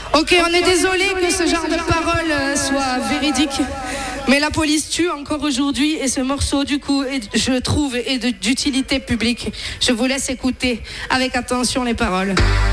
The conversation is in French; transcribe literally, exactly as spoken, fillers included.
Ok, on est désolé que ce genre de parole soit véridique, mais la police tue encore aujourd'hui et ce morceau du coup, est, je trouve, est de- d'utilité publique. Je vous laisse écouter avec attention les paroles.